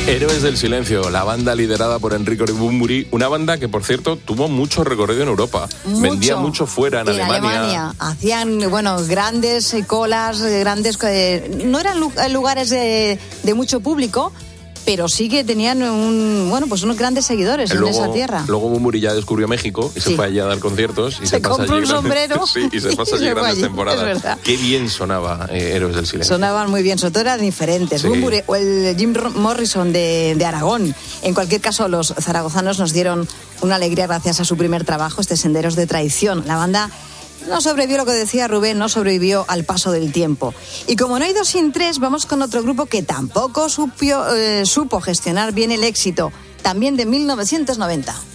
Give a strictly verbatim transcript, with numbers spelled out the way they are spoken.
Héroes del Silencio, la banda liderada por Enrico Bunbury, una banda que, por cierto, tuvo mucho recorrido en Europa. Mucho. Vendía mucho fuera, en, en Alemania. Alemania. Hacían, bueno, grandes colas, grandes... Eh, no eran lugares de, de mucho público, pero sí que tenían un, bueno, pues unos grandes seguidores luego, en esa tierra. Luego Bunbury ya descubrió México y sí. se fue allí a dar conciertos. Y se, se compró un sombrero. Sí, y se pasa allí grandes allí, temporadas. Qué bien sonaba eh, Héroes del Silencio. Sonaban muy bien, sobre todo eran diferentes. Sí. Bunbury o el Jim Morrison de, de Aragón. En cualquier caso, los zaragozanos nos dieron una alegría gracias a su primer trabajo, este Senderos de Traición. La banda no sobrevivió, lo que decía Rubén, no sobrevivió al paso del tiempo. Y como no hay dos sin tres, vamos con otro grupo que tampoco supo, eh, supo gestionar bien el éxito, también de mil novecientos noventa.